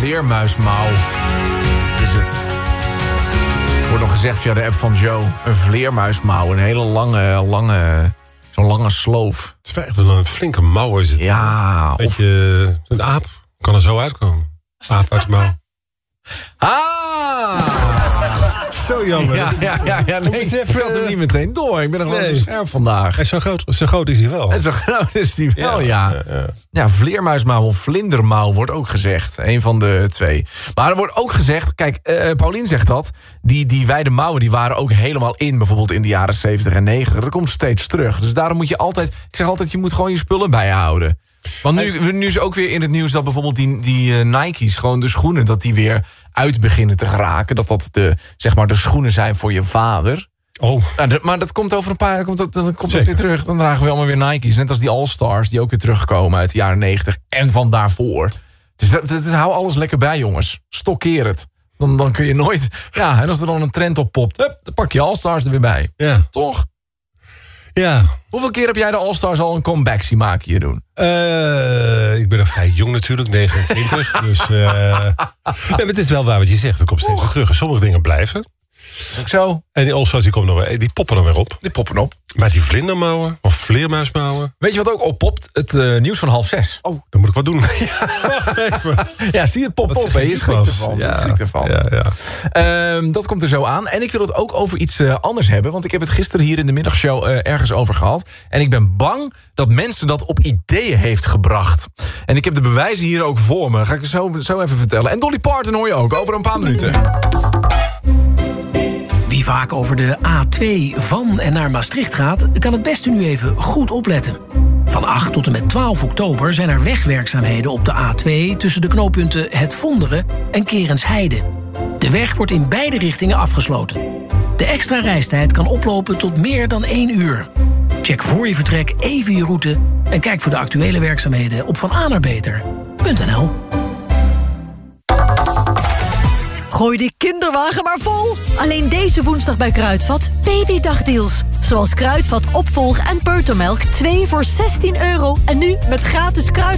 vleermuismouw is het. Wordt nog gezegd via de app van Joe. Een vleermuismouw, een hele lange zo'n lange sloof. Het is echt een flinke mouw is het. Ja. Een aap kan er zo uitkomen. Aap uit de mouw. Zo jammer. Ja, nee, ik had hem niet meteen door. Ik ben nog wel zo scherp vandaag. En zo groot is hij wel. En zo groot is hij wel, ja. Vleermuismouw of vlindermouw wordt ook gezegd. Een van de twee. Maar er wordt ook gezegd, kijk, Paulien zegt dat. Die wijde mouwen die waren ook helemaal in. Bijvoorbeeld in de jaren 70 en 90. Dat komt steeds terug. Dus daarom moet je altijd, ik zeg altijd, je moet gewoon je spullen bijhouden. Want nu is ook weer in het nieuws dat bijvoorbeeld die Nike's, gewoon de schoenen, dat die weer uit beginnen te geraken. Dat de schoenen zijn voor je vader. Oh. Maar dat komt over een paar jaar, dan komt dat weer terug. Dan dragen we allemaal weer Nike's. Net als die All-Stars, die ook weer terugkomen uit de jaren 90 en van daarvoor. Dus hou alles lekker bij, jongens. Stokkeer het. Dan kun je nooit... Ja, en als er dan een trend op popt, dan pak je All-Stars er weer bij. Ja. Toch? Ja. Hoeveel keer heb jij de All-Stars al een comeback zien maken hier doen? Ik ben nog vrij jong natuurlijk, 29. Dus, maar het is wel waar wat je zegt. Er komt steeds weer terug. En sommige dingen blijven. Ook zo. En die All-Stars die poppen dan weer op. Die poppen op. Maar die vlindermouwen of vleermuismouwen. Weet je wat ook oppopt? Het nieuws van 5:30. Oh, dan moet ik wat doen. Ja, zie het poppen op. Je schrikt ervan. Ja. Dat komt er zo aan. En ik wil het ook over iets anders hebben. Want ik heb het gisteren hier in de middagshow ergens over gehad. En ik ben bang dat mensen dat op ideeën heeft gebracht. En ik heb de bewijzen hier ook voor me. Dat ga ik zo even vertellen. En Dolly Parton hoor je ook over een paar minuten. Wie vaak over de A2 van en naar Maastricht gaat, kan het beste nu even goed opletten. Van 8 tot en met 12 oktober zijn er wegwerkzaamheden op de A2... tussen de knooppunten Het Vonderen en Kerensheide. De weg wordt in beide richtingen afgesloten. De extra reistijd kan oplopen tot meer dan 1 uur. Check voor je vertrek even je route en kijk voor de actuele werkzaamheden op vananerbeter.nl. Gooi die kinderwagen maar vol. Alleen deze woensdag bij Kruidvat babydagdeals. Zoals Kruidvat opvolg en peutermelk 2 voor €16. En nu met gratis Kruidvat